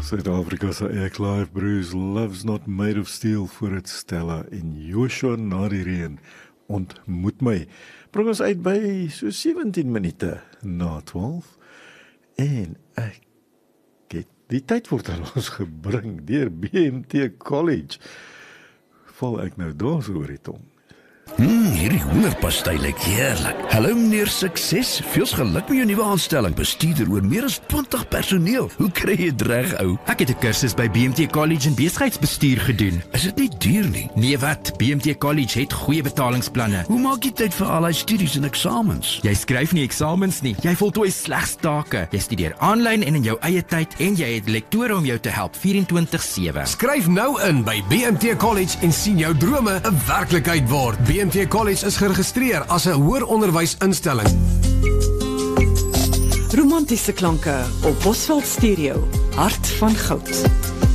Suid-Afrika se eie Clive Bruce, Love's Not Made of Steel voor het Stella en Joshua na die reën ontmoet my. Bring ons uit by so 17 minute na 12 en ek het die tyd word aan ons gebring deur BMT College. Val ek nou daar so oor die tong? Hierdie hoenderpastei lyk heerlik. Hallo meneer Sukses, veels geluk met jou nuwe aanstelling. Bestuurder oor meer as 20 personeel. Hoe kry jy dit reg, ou? Ek het 'n kursus by BMT College in besigheidsbestuur gedoen. Is dit nie duur nie? Nee wat, BMT College het goeie betalingsplanne. Hoe maak jy tyd vir al die studies en eksamens? Jy skryf nie eksamens nie, jy voltooi slegs take. Jy studeer aanlyn en in jou eie tyd en jy het lektore om jou te help 24/7. Skryf nou in by BMT College en sien jou drome 'n werklikheid word. BMT College is geregistreer as 'n hoër onderwysinstelling. Romantiese klanke op Bosveld Stereo, hart van goud.